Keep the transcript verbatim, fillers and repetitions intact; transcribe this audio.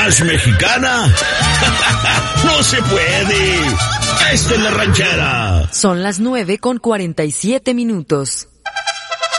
más mexicana. ¡No se puede! ¡Esta es la ranchera! Son las nueve con cuarenta y siete minutos.